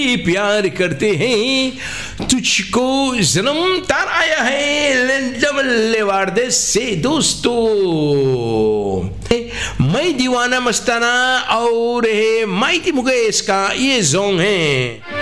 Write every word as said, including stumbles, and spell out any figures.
प्यार करते हैं, तुझको जन्म तार आया है लवारदे से दोस्तों। मैं दीवाना मस्ताना और है माइटी मुकेश का ये सॉन्ग है।